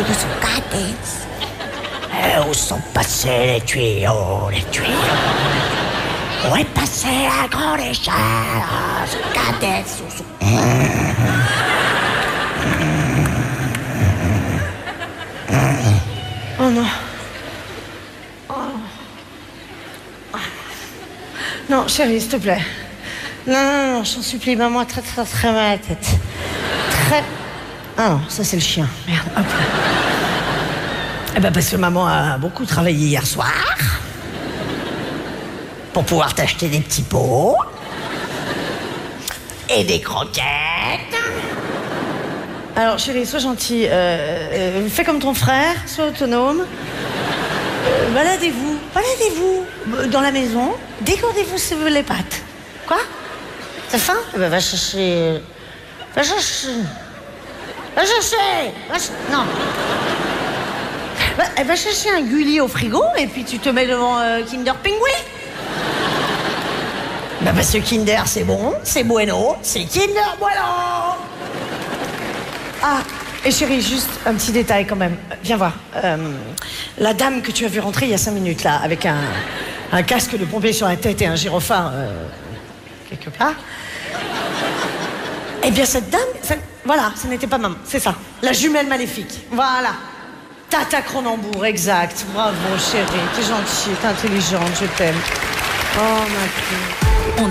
sucates. Où sont passés les tuyaux, les tuyaux? Où est passé la grande échelle? Sucates, Oh non. Oh. Non, chérie, s'il te plaît. Non, j'en supplie, maman a très mal à la tête. Très... Ah non, ça c'est le chien. Merde, hop. Eh ben parce que maman a beaucoup travaillé hier soir. pour pouvoir t'acheter des petits pots et des croquettes. Alors chérie, sois gentil. Fais comme ton frère, sois autonome. Baladez-vous dans la maison. Décordez-vous si vous voulez les pâtes. Quoi? T'as faim? Eh ben va chercher... Non. Elle va chercher un Gulli au frigo et puis tu te mets devant Kinder Pingui. Bah parce que Kinder c'est bon, c'est bueno, c'est Kinder Bueno. Ah, et chérie, juste un petit détail quand même. Viens voir. La dame que tu as vue rentrer il y a 5 minutes là, avec un casque de pompier sur la tête et un gyrophare quelque part. Eh bien cette dame, voilà, ce n'était pas maman, c'est ça. La jumelle maléfique, voilà. Tata Cronenbourg, exact. Bravo chérie, t'es gentille, t'es intelligente, je t'aime. Oh ma fille.